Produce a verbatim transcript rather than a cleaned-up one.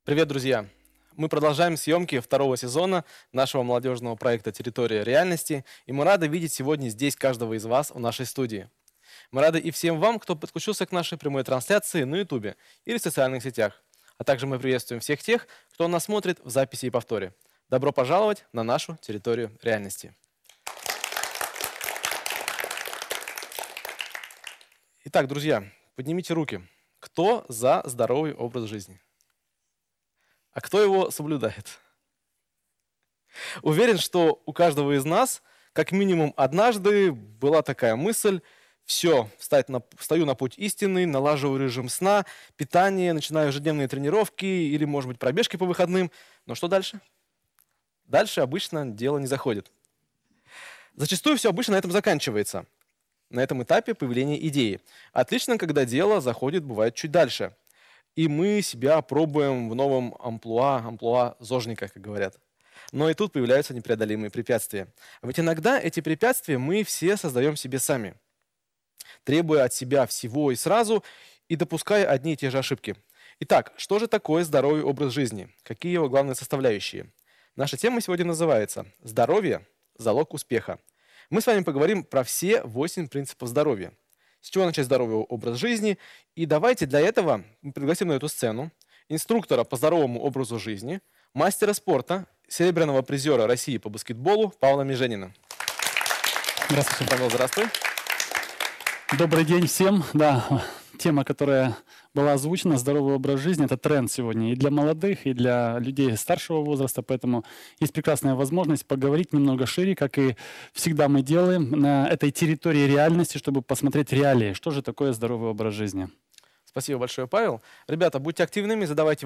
Привет, друзья! Мы продолжаем съемки второго сезона нашего молодежного проекта «Территория реальности», и мы рады видеть сегодня здесь каждого из вас в нашей студии. Мы рады и всем вам, кто подключился к нашей прямой трансляции на ютубе или в социальных сетях. А также мы приветствуем всех тех, кто нас смотрит в записи и повторе. Добро пожаловать на нашу территорию реальности. Итак, друзья, поднимите руки. Кто за здоровый образ жизни? А кто его соблюдает? Уверен, что у каждого из нас как минимум однажды была такая мысль: все, встать на, встаю на путь истинный, налаживаю режим сна, питание, начинаю ежедневные тренировки или, может быть, пробежки по выходным. Но что дальше? Дальше обычно дело не заходит. Зачастую все обычно на этом заканчивается. На этом этапе появления идеи. Отлично, когда дело заходит, бывает, чуть дальше. И мы себя пробуем в новом амплуа, амплуа зожника, как говорят. Но и тут появляются непреодолимые препятствия. А ведь иногда эти препятствия мы все создаем себе сами, требуя от себя всего и сразу, и допуская одни и те же ошибки. Итак, что же такое здоровый образ жизни? Какие его главные составляющие? Наша тема сегодня называется «Здоровье – залог успеха». Мы с вами поговорим про все восемь принципов здоровья. С чего начать здоровый образ жизни? И давайте для этого мы пригласим на эту сцену инструктора по здоровому образу жизни, мастера спорта, серебряного призера России по баскетболу Павла Меженина. Здравствуйте. Павел, здравствуй. Добрый день всем. Да, тема, которая была озвучена, здоровый образ жизни, это тренд сегодня и для молодых, и для людей старшего возраста, поэтому есть прекрасная возможность поговорить немного шире, как и всегда мы делаем, на этой территории реальности, чтобы посмотреть реалии, что же такое здоровый образ жизни. Спасибо большое, Павел. Ребята, будьте активными, задавайте